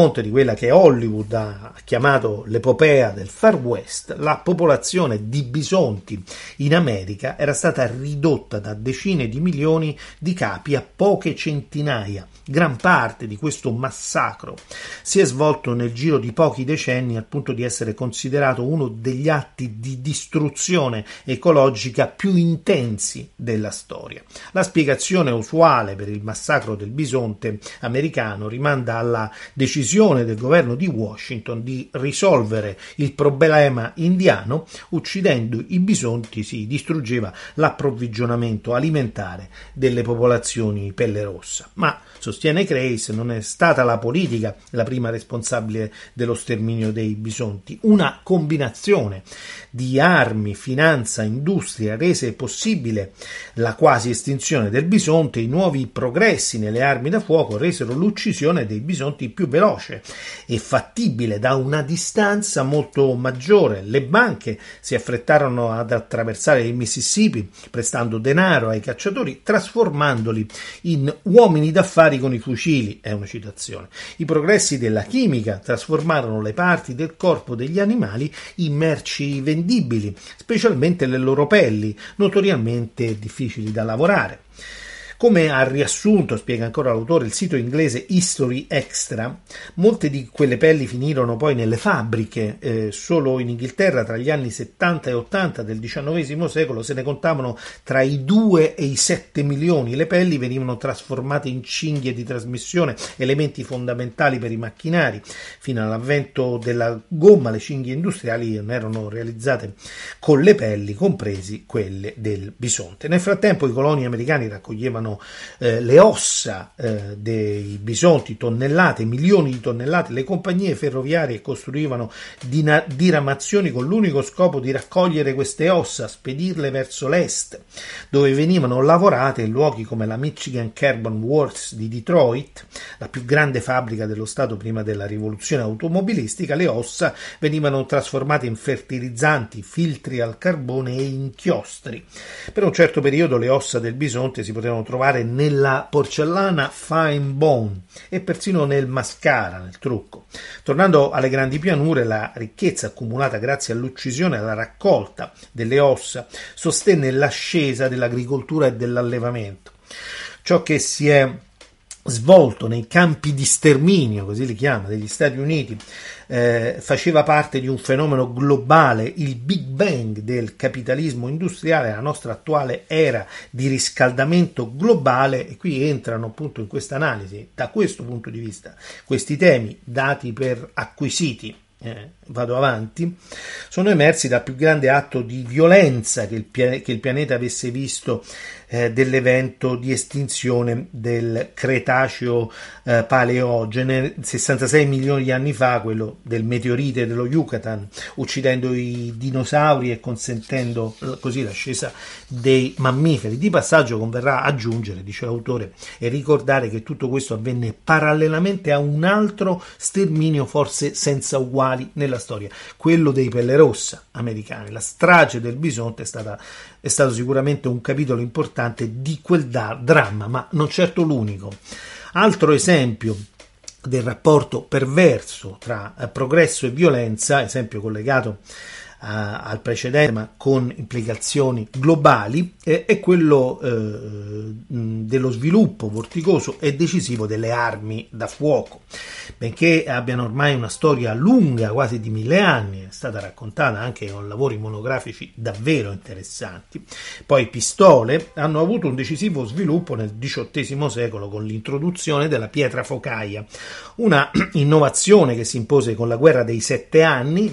di quella che Hollywood ha chiamato l'epopea del Far West, la popolazione di bisonti in America era stata ridotta da decine di milioni di capi a poche centinaia. Gran parte di questo massacro si è svolto nel giro di pochi decenni, al punto di essere considerato uno degli atti di distruzione ecologica più intensi della storia. La spiegazione usuale per il massacro del bisonte americano rimanda alla decisione del governo di Washington di risolvere il problema indiano. Uccidendo i bisonti si distruggeva l'approvvigionamento alimentare delle popolazioni pelle rossa. Ma, sostiene Grace, non è stata la politica la prima responsabile dello sterminio dei bisonti. Una combinazione di armi, finanza, industria rese possibile la quasi estinzione del bisonte. I nuovi progressi nelle armi da fuoco resero l'uccisione dei bisonti più veloce e fattibile da una distanza molto maggiore. Le banche si affrettarono ad attraversare il Mississippi prestando denaro ai cacciatori, trasformandoli in uomini d'affari con i fucili, è una citazione. I progressi della chimica trasformarono le parti del corpo degli animali in merci vendibili, specialmente le loro pelli, notoriamente difficili da lavorare. Come ha riassunto, spiega ancora l'autore, il sito inglese History Extra, molte di quelle pelli finirono poi nelle fabbriche. Solo in Inghilterra tra gli anni 70 e 80 del XIX secolo se ne contavano tra i 2 e i 7 milioni. Le pelli venivano trasformate in cinghie di trasmissione, elementi fondamentali per i macchinari. Fino all'avvento della gomma le cinghie industriali non erano realizzate con le pelli, compresi quelle del bisonte. Nel frattempo i coloni americani raccoglievano le ossa dei bisonti, tonnellate, milioni di tonnellate. Le compagnie ferroviarie costruivano diramazioni con l'unico scopo di raccogliere queste ossa, spedirle verso l'est, dove venivano lavorate in luoghi come la Michigan Carbon Works di Detroit, la più grande fabbrica dello Stato prima della rivoluzione automobilistica. Le ossa venivano trasformate in fertilizzanti, filtri al carbone e inchiostri. Per un certo periodo le ossa del bisonte si potevano trovare nella porcellana fine bone e persino nel mascara, nel trucco. Tornando alle grandi pianure, la ricchezza accumulata grazie all'uccisione e alla raccolta delle ossa sostenne l'ascesa dell'agricoltura e dell'allevamento. Ciò che si è svolto nei campi di sterminio, così li chiama, degli Stati Uniti, faceva parte di un fenomeno globale, il Big Bang del capitalismo industriale, la nostra attuale era di riscaldamento globale. E qui entrano appunto in questa analisi, da questo punto di vista, questi temi dati per acquisiti. Vado avanti, sono emersi dal più grande atto di violenza che il pianeta avesse visto dell'evento di estinzione del Cretaceo Paleogene 66 milioni di anni fa, quello del meteorite dello Yucatan, uccidendo i dinosauri e consentendo così l'ascesa dei mammiferi. Di passaggio converrà aggiungere, dice l'autore, e ricordare che tutto questo avvenne parallelamente a un altro sterminio forse senza uguali nella storia, quello dei pelle rossa americani. La strage del bisonte è stato sicuramente un capitolo importante di quel dramma, ma non certo l'unico. Altro esempio del rapporto perverso tra progresso e violenza, esempio collegato al precedente ma con implicazioni globali, è quello dello sviluppo vorticoso e decisivo delle armi da fuoco. Benché abbiano ormai una storia lunga, quasi di 1000 anni, è stata raccontata anche con lavori monografici davvero interessanti, poi pistole hanno avuto un decisivo sviluppo nel XVIII secolo con l'introduzione della pietra focaia, una innovazione che si impose con la guerra dei 7 anni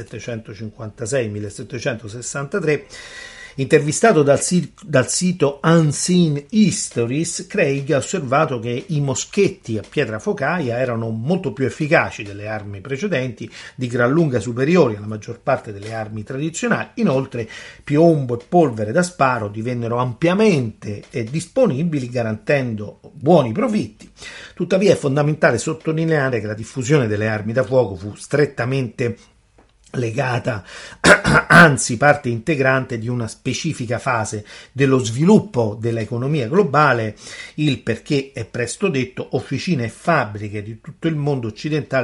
1756-1763. Intervistato dal sito Unseen Histories, Craig ha osservato che i moschetti a pietra focaia erano molto più efficaci delle armi precedenti, di gran lunga superiori alla maggior parte delle armi tradizionali. Inoltre, piombo e polvere da sparo divennero ampiamente disponibili, garantendo buoni profitti. Tuttavia è fondamentale sottolineare che la diffusione delle armi da fuoco fu strettamente legata, anzi parte integrante di una specifica fase dello sviluppo dell'economia globale. Il perché è presto detto: officine e fabbriche di tutto il mondo occidentale